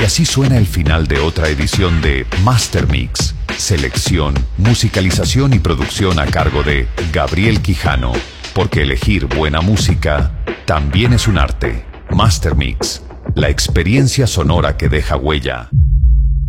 así suena el final de otra edición de Master Mix. Selección, musicalización y producción a cargo de Gabriel Quijano. Porque elegir buena música también es un arte. Master Mix, la experiencia sonora que deja huella.